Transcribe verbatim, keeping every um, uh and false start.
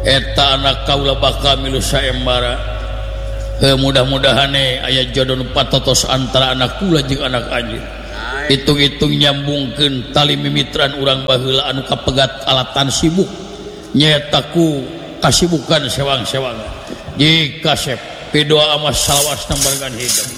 eta anak kaula bakal milu sayembara. He mudah-mudahan aya jodoh nu patotos antara anak kula jeung anak anjeun. Hitung-hitung nyambungkeun tali mimitran urang baheula anu kapegat alatan sibuk nyaeta ku kasibukan sewang-sewang. Ji kasep pidoa amas salawasna barengan hidup.